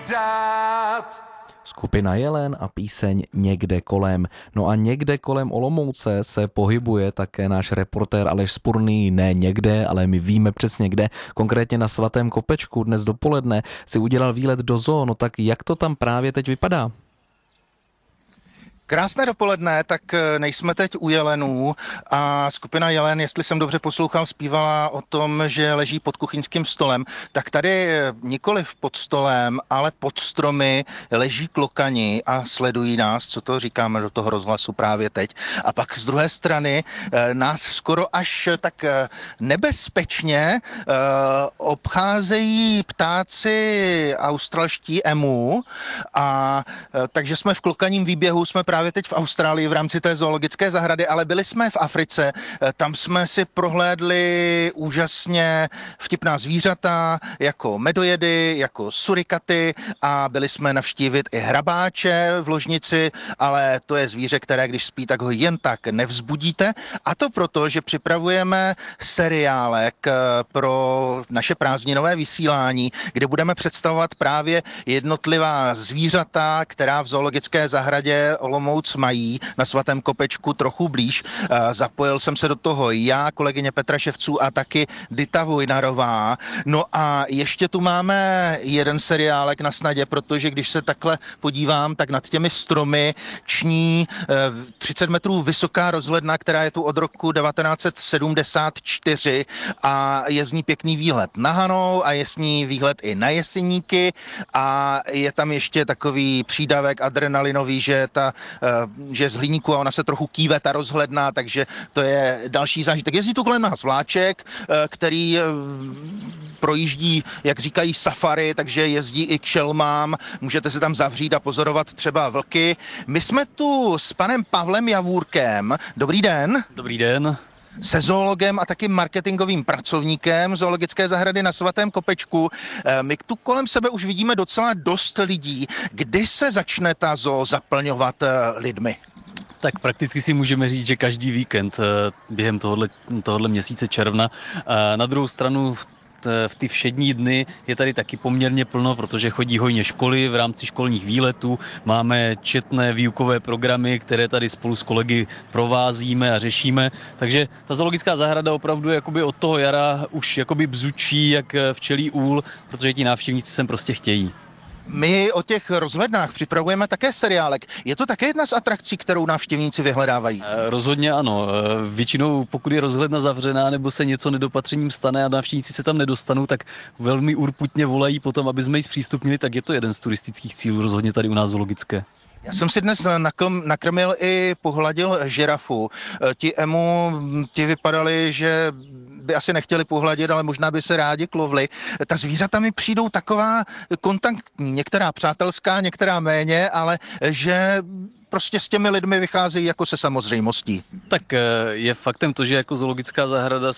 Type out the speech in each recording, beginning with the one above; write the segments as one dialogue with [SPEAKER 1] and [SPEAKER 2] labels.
[SPEAKER 1] dát.
[SPEAKER 2] Skupina Jelen a píseň Někde kolem. No a někde kolem Olomouce se pohybuje také náš reportér Aleš Spurný, ne někde, ale my víme přesně kde, konkrétně na Svatém Kopečku dnes dopoledne si udělal výlet do zoo, no tak jak to tam právě teď vypadá?
[SPEAKER 3] Krásné dopoledne, tak nejsme teď u jelenů a skupina Jelen, jestli jsem dobře poslouchal, zpívala o tom, že leží pod kuchyňským stolem. Tak tady nikoliv pod stolem, ale pod stromy leží klokani a sledují nás, co to říkáme do toho rozhlasu právě teď. A pak z druhé strany nás skoro až tak nebezpečně obcházejí ptáci australští emu a takže jsme v klokaním výběhu, jsme právě teď v Austrálii v rámci té zoologické zahrady, ale byli jsme v Africe, tam jsme si prohlédli úžasně vtipná zvířata, jako medojedy, jako surikaty a byli jsme navštívit i hrabáče v ložnici, ale to je zvíře, které když spí, tak ho jen tak nevzbudíte. A to proto, že připravujeme seriálek pro naše prázdninové vysílání, kde budeme představovat právě jednotlivá zvířata, která v zoologické zahradě Olomouc mají na Svatém Kopečku trochu blíž. Zapojil jsem se do toho já, kolegyně Petra Ševců a taky Dita Vojnarová. No a ještě tu máme jeden seriálek na snadě, protože když se takhle podívám, tak nad těmi stromy ční 30 metrů vysoká rozhledna, která je tu od roku 1974 a je z ní pěkný výhled na Hanou a je z ní výhled i na Jeseníky a je tam ještě takový přídavek adrenalinový, že je z hliníku a ona se trochu kýve, ta rozhledna, takže to je další zážitek. Jezdí tu kolem nás vláček, který projíždí, jak říkají, safari, takže jezdí i k šelmám, můžete se tam zavřít a pozorovat třeba vlky. My jsme tu s panem Pavlem Javůrkem. Dobrý den.
[SPEAKER 4] Dobrý den.
[SPEAKER 3] Se zoologem a taky marketingovým pracovníkem zoologické zahrady na Svatém Kopečku. My tu kolem sebe už vidíme docela dost lidí. Kdy se začne ta zoo zaplňovat lidmi?
[SPEAKER 4] Tak prakticky si můžeme říct, že každý víkend během tohohle měsíce června. Na druhou stranu v ty všední dny je tady taky poměrně plno, protože chodí hojně školy v rámci školních výletů. Máme četné výukové programy, které tady spolu s kolegy provázíme a řešíme. Takže ta zoologická zahrada opravdu jakoby od toho jara už jakoby bzučí jak včelí úl, protože ti návštěvníci sem prostě chtějí.
[SPEAKER 3] My o těch rozhlednách připravujeme také seriálek. Je to také jedna z atrakcí, kterou návštěvníci vyhledávají?
[SPEAKER 4] Rozhodně ano. Většinou, pokud je rozhledna zavřená nebo se něco nedopatřením stane a návštěvníci se tam nedostanou, tak velmi urputně volají potom, aby jsme ji zpřístupnili, tak je to jeden z turistických cílů rozhodně tady u nás zoologické.
[SPEAKER 3] Já jsem si dnes nakrmil i pohladil žirafu. Ti emu, ti vypadali, že by asi nechtěli pohladit, ale možná by se rádi klovli. Ta zvířata mi přijdou taková kontaktní, některá přátelská, některá méně, ale že prostě s těmi lidmi vycházejí jako se samozřejmostí.
[SPEAKER 4] Tak je faktem to, že jako zoologická zahrada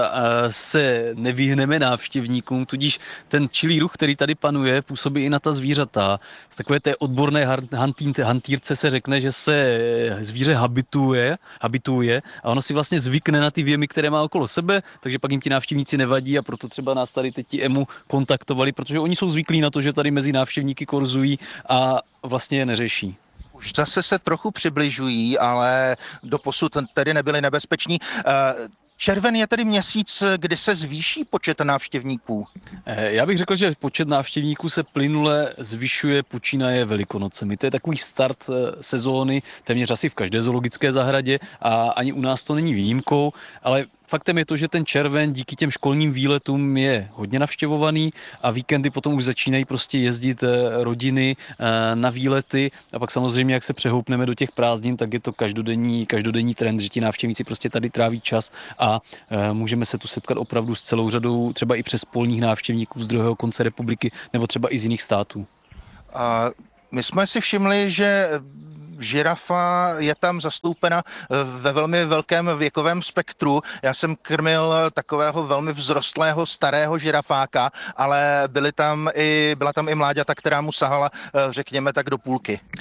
[SPEAKER 4] se nevyhneme návštěvníkům, tudíž ten čilý ruch, který tady panuje, působí i na ta zvířata. Z takové té odborné hantýrce se řekne, že se zvíře habituje a ono si vlastně zvykne na ty věmy, které má okolo sebe, takže pak jim ti návštěvníci nevadí a proto třeba nás tady teď ti emu kontaktovali, protože oni jsou zvyklí na to, že tady mezi návštěvníky korzují a vlastně je neřeší.
[SPEAKER 3] Už zase se trochu přibližují, ale doposud tedy nebyli nebezpeční. Červen je tedy měsíc, kdy se zvýší počet návštěvníků?
[SPEAKER 4] Já bych řekl, že počet návštěvníků se plynule zvyšuje, počínaje Velikonocemi. To je takový start sezóny téměř asi v každé zoologické zahradě a ani u nás to není výjimkou, ale faktem je to, že ten červen díky těm školním výletům je hodně navštěvovaný a víkendy potom už začínají prostě jezdit rodiny na výlety a pak samozřejmě, jak se přehoupneme do těch prázdnin, tak je to každodenní trend, že ti návštěvníci prostě tady tráví čas a můžeme se tu setkat opravdu s celou řadou třeba i přes polních návštěvníků z druhého konce republiky nebo třeba i z jiných států.
[SPEAKER 3] A my jsme si všimli, že žirafa je tam zastoupena ve velmi velkém věkovém spektru. Já jsem krmil takového velmi vzrostlého starého žirafáka, ale byla tam i mláďata, která mu sahala, řekněme tak, do půlky.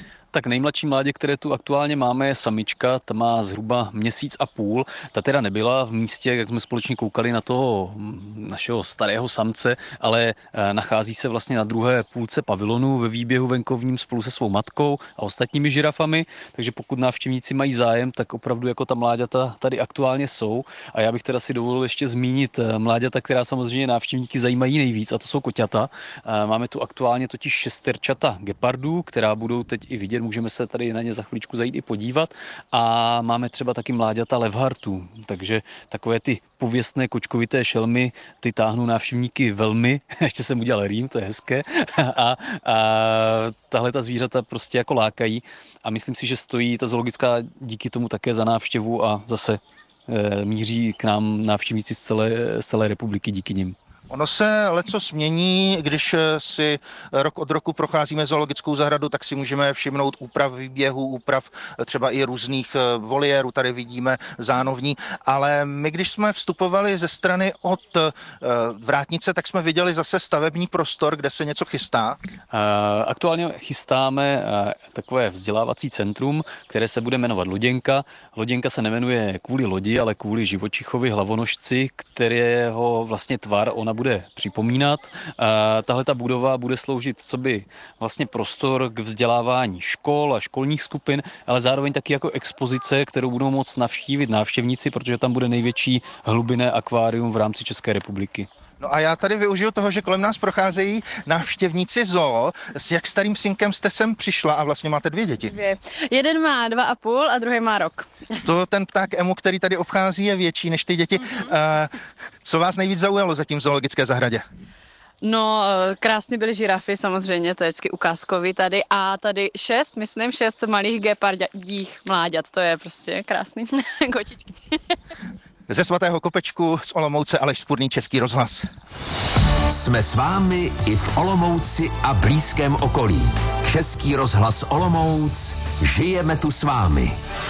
[SPEAKER 4] Tak nejmladší mládě, které tu aktuálně máme, je samička, ta má zhruba 1,5 měsíce. Ta teda nebyla v místě, jak jsme společně koukali na toho našeho starého samce, ale nachází se vlastně na druhé půlce pavilonu ve výběhu venkovním spolu se svou matkou a ostatními žirafami, takže pokud návštěvníci mají zájem, tak opravdu jako ta mláďata tady aktuálně jsou. A já bych teda si dovolil ještě zmínit mláďata, která samozřejmě návštěvníky zajímají nejvíc, a to jsou koťata. Máme tu aktuálně totiž 6 gepardů, která budou teď i vidět. Můžeme se tady na ně za chvíličku zajít i podívat. A máme třeba taky mláďata levhartů, takže takové ty pověstné kočkovité šelmy, ty táhnou návštěvníky velmi. Ještě jsem udělal rým, to je hezké. A tahle ta zvířata prostě jako lákají. A myslím si, že stojí ta zoologická díky tomu také za návštěvu a zase míří k nám návštěvníci z celé republiky díky nim.
[SPEAKER 3] Ono se lecos mění, když si rok od roku procházíme zoologickou zahradu, tak si můžeme všimnout úprav výběhu, úprav třeba i různých voliérů, tady vidíme zánovní, ale my, když jsme vstupovali ze strany od vrátnice, tak jsme viděli zase stavební prostor, kde se něco chystá.
[SPEAKER 4] Aktuálně chystáme takové vzdělávací centrum, které se bude jmenovat Loděnka. Loděnka se nemenuje kvůli lodi, ale kvůli živočichovi hlavonožci, kterého vlastně tvar ona bude připomínat. Tahle ta budova bude sloužit coby vlastně prostor k vzdělávání škol a školních skupin, ale zároveň taky jako expozice, kterou budou moct navštívit návštěvníci, protože tam bude největší hlubinné akvárium v rámci České republiky.
[SPEAKER 3] No a já tady využiju toho, že kolem nás procházejí návštěvníci zoo. S jak starým synkem jste sem přišla a vlastně máte 2 děti?
[SPEAKER 1] 2. Jeden má 2,5 a druhý má rok.
[SPEAKER 3] To ten pták emu, který tady obchází, je větší než ty děti. Co vás nejvíc zaujalo zatím v zoologické zahradě?
[SPEAKER 1] No, krásný byly žirafy, samozřejmě, to je vždycky ukázkový tady. A tady 6 malých gepardích mláďat, to je prostě krásný. Kočičky.
[SPEAKER 3] Ze Svatého Kopečku z Olomouce Aleš Spurný, Český rozhlas.
[SPEAKER 5] Jsme s vámi i v Olomouci a blízkém okolí. Český rozhlas Olomouc, žijeme tu s vámi.